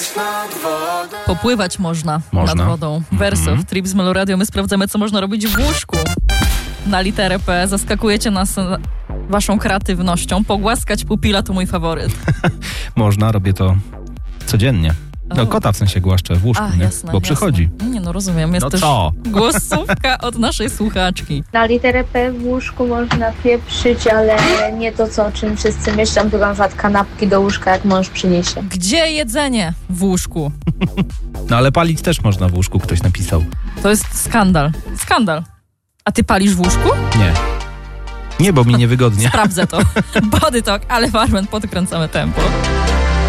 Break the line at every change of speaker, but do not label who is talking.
Popływać można nad wodą. Wersow, Trip z Melo Radio. My sprawdzamy, co można robić w łóżku. Na literę P. Zaskakujecie nas waszą kreatywnością. Pogłaskać pupila to mój faworyt.
Można, robię to codziennie. No kota w sensie głaszczę w łóżku, nie?
Jasne,
Bo przychodzi.
Nie no, rozumiem. Jest też głosówka od naszej słuchaczki.
Na literę P w łóżku można pieprzyć, ale nie to, o czym wszyscy myślą, tylko na przykład kanapki do łóżka, jak mąż przyniesie.
Gdzie jedzenie w łóżku?
No ale palić też można w łóżku, ktoś napisał.
To jest skandal. Skandal. A ty palisz w łóżku?
Nie. Nie, bo mi niewygodnie.
Sprawdzę to. Body Talk, ale Warmen, podkręcamy tempo.